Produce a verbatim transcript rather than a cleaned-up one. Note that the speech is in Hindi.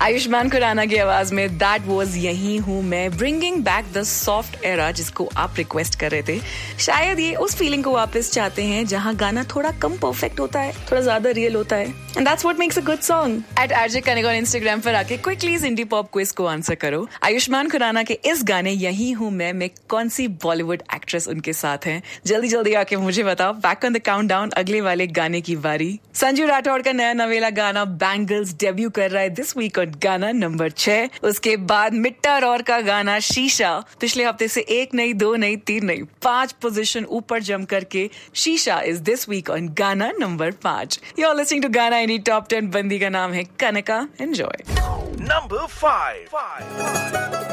आयुष्मान खुराना की आवाज में दैट वाज यही हूँ मैं, bringing back the soft era जिसको आप रिक्वेस्ट कर रहे थे। शायद ये उस फीलिंग को वापस चाहते हैं जहाँ गाना थोड़ा कम परफेक्ट होता है, थोड़ा ज्यादा रियल होता है, and that's what makes a good song. Eight RJ connect on Instagram पर आके क्विकली इंडी पॉप क्विज को आंसर करो। आयुष्मान खुराना के इस गाने यही हूँ मैं में कौन सी बॉलीवुड एक्ट्रेस उनके साथ हैं? जल्दी जल्दी आके मुझे बताओ। बैक ऑन द काउंटडाउन, अगले वाले गाने की बारी। संजू राठौड़ का नया नवेला गाना बैंगल्स डेब्यू कर रहा है दिस वीक ऑन गाना नंबर छह। उसके बाद मिट्टा रौर का गाना शीशा पिछले हफ्ते से एक नहीं, दो नहीं, तीन नहीं, पांच पोजीशन ऊपर जम करके शीशा इज दिस वीक ऑन गाना नंबर पांच। यू आर लिसनिंग टू गाना इन टॉप टेन। बंदी का नाम है कनका। एंजॉय। Number five.